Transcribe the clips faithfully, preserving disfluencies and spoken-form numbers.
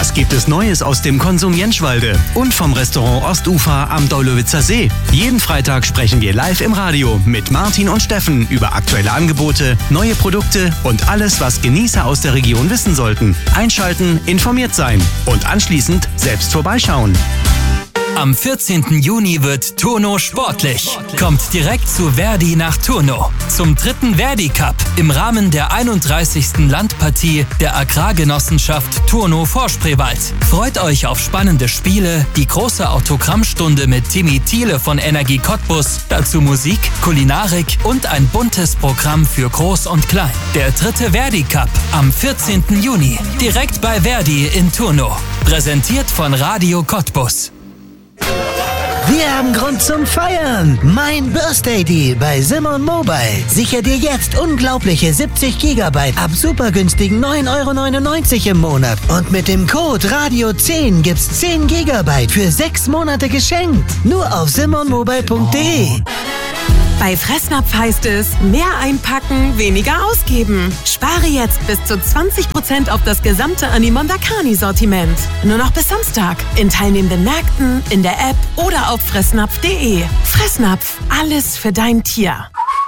Was gibt es Neues aus dem Konsum Jenschwalde und vom Restaurant Ostufer am Deulowitzer See? Jeden Freitag sprechen wir live im Radio mit Martin und Steffen über aktuelle Angebote, neue Produkte und alles, was Genießer aus der Region wissen sollten. Einschalten, informiert sein und anschließend selbst vorbeischauen. Am vierzehnten Juni wird Turno sportlich. Kommt direkt zu Verdi nach Turno. Zum dritten Verdi Cup im Rahmen der einunddreißigsten Landpartie der Agrargenossenschaft Turno Vorspreewald. Freut euch auf spannende Spiele, die große Autogrammstunde mit Timmy Thiele von Energie Cottbus, dazu Musik, Kulinarik und ein buntes Programm für Groß und Klein. Der dritte Verdi Cup am vierzehnten Juni, direkt bei Verdi in Turno. Präsentiert von Radio Cottbus. Wir haben Grund zum Feiern. Mein Birthday Deal bei Simon Mobile. Sicher dir jetzt unglaubliche siebzig Gigabyte ab super günstigen neun Euro neunundneunzig im Monat. Und mit dem Code Radio zehn gibt's zehn Gigabyte für sechs Monate geschenkt. Nur auf simon mobile punkt de. Bei Fressnapf heißt es, mehr einpacken, weniger ausgeben. Spare jetzt bis zu zwanzig Prozent auf das gesamte Animondakani-Sortiment. Nur noch bis Samstag. In teilnehmenden Märkten, in der App oder auf fressnapf punkt de. Fressnapf, alles für dein Tier.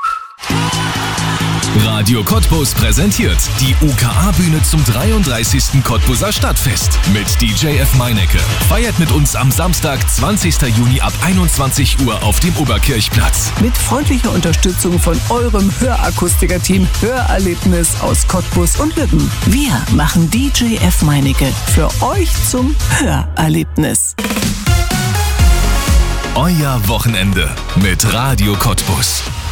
Radio Cottbus präsentiert die U K A-Bühne zum dreiunddreißigsten Cottbuser Stadtfest mit D J F Meinecke. Feiert mit uns am Samstag, zwanzigsten Juni ab einundzwanzig Uhr auf dem Oberkirchplatz. Mit freundlicher Unterstützung von eurem Hörakustiker-Team Hörerlebnis aus Cottbus und Lübben. Wir machen D J F Meinecke für euch zum Hörerlebnis. Euer Wochenende mit Radio Cottbus.